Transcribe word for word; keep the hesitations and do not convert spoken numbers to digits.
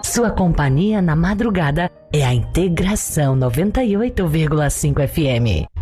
Sua companhia na madrugada é a Integração noventa e oito vírgula cinco F M.